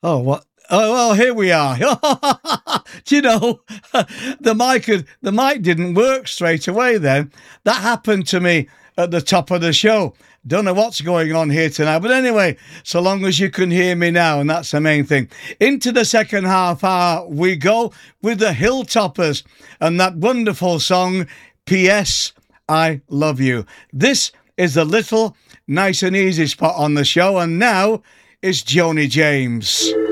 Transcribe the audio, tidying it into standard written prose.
Oh, what? Oh, well, here we are. Do you know, the mic didn't work straight away then. That happened to me at the top of the show. Don't know what's going on here tonight. But anyway, so long as you can hear me now, and that's the main thing. Into the second half hour we go with the Hilltoppers and that wonderful song, P.S. I Love You. This is the little nice and easy spot on the show. And now it's Joni James.